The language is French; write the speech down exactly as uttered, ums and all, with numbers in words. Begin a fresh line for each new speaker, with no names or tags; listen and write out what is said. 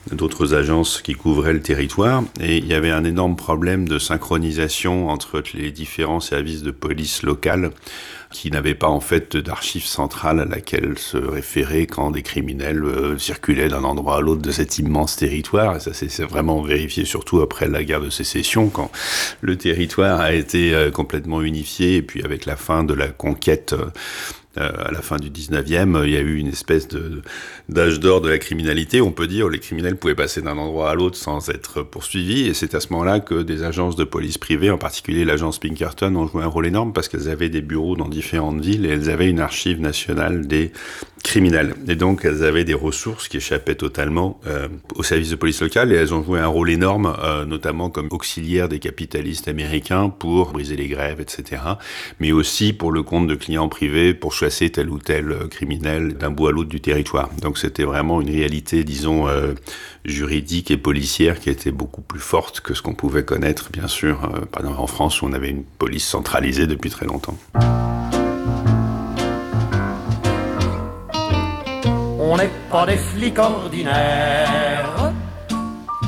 d'autres agences qui couvraient le territoire. Et il y avait un énorme problème de synchronisation entre les différents services de police locales qui n'avaient pas en fait d'archives centrales à laquelle se référer quand des criminels euh, circulaient d'un endroit à l'autre de cet immense territoire. Et ça s'est vraiment vérifié surtout après la guerre de sécession, quand le territoire a été euh, complètement unifié, et puis avec la fin de la conquête euh, Euh, à la fin du dix-neuvième, il y a eu une espèce de d'âge d'or de la criminalité. On peut dire les criminels pouvaient passer d'un endroit à l'autre sans être poursuivis. Et c'est à ce moment-là que des agences de police privées, en particulier l'agence Pinkerton, ont joué un rôle énorme parce qu'elles avaient des bureaux dans différentes villes et elles avaient une archive nationale des criminels. Et donc, elles avaient des ressources qui échappaient totalement euh, au service de police locale, et elles ont joué un rôle énorme, euh, notamment comme auxiliaires des capitalistes américains pour briser les grèves, et cetera, mais aussi pour le compte de clients privés, pour chasser tel ou tel criminel d'un bout à l'autre du territoire. Donc, c'était vraiment une réalité, disons, euh, juridique et policière qui était beaucoup plus forte que ce qu'on pouvait connaître, bien sûr, euh, par exemple en France, où on avait une police centralisée depuis très longtemps.
On n'est pas des flics ordinaires,